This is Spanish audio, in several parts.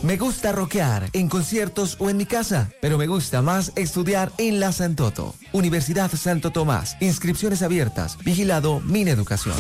Me gusta rockear en conciertos o en mi casa, pero me gusta más estudiar en la Santoto. Universidad Santo Tomás. Inscripciones abiertas. Vigilado Mineducación.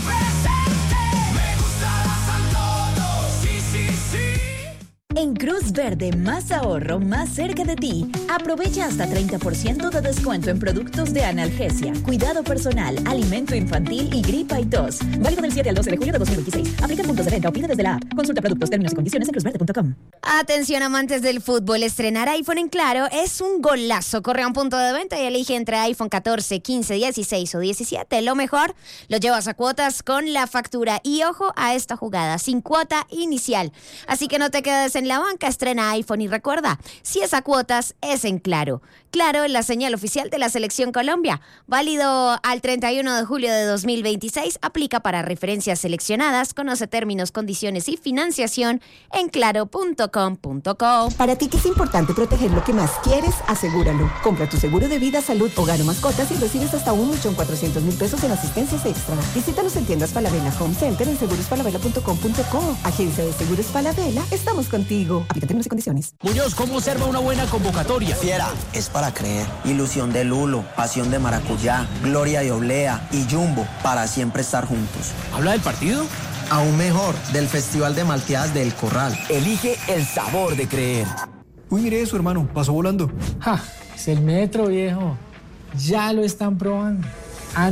En Cruz Verde, más ahorro, más cerca de ti. Aprovecha hasta 30% de descuento en productos de analgesia, cuidado personal, alimento infantil y gripa y tos. Válido del 7 al 12 de julio de 2026. Aplica puntos de venta o pide desde la app. Consulta productos, términos y condiciones en cruzverde.com. Atención, amantes del fútbol. Estrenar iPhone en Claro es un golazo. Corre a un punto de venta y elige entre iPhone 14, 15, 16 o 17. Lo mejor, lo llevas a cuotas con la factura. Y ojo a esta jugada, sin cuota inicial. Así que no te quedes en la banca, estrena iPhone y recuerda, si es a cuotas, es en Claro. Claro, la señal oficial de la Selección Colombia. Válido al 31 de julio de 2026. Aplica para referencias seleccionadas. Conoce términos, condiciones y financiación en claro.com.co. Para ti que es importante proteger lo que más quieres, asegúralo. Compra tu seguro de vida, salud, hogar o mascotas y recibes hasta 1.400.000 pesos en asistencias extra. Visítanos en tiendas Falabella Home Center en segurosfalabella.com.co. Agencia de Seguros Falabella, estamos contigo. Aplica términos y condiciones. Muñoz, ¿cómo observa una buena convocatoria? Fiera, es para creer. Ilusión de Lulo, pasión de maracuyá, gloria de oblea y Jumbo, para siempre estar juntos. ¿Habla del partido? Aún mejor, del Festival de Malteadas del Corral. Elige el sabor de creer. Uy, mire eso, hermano, pasó volando. Ja, es el metro, viejo. Ya lo están probando.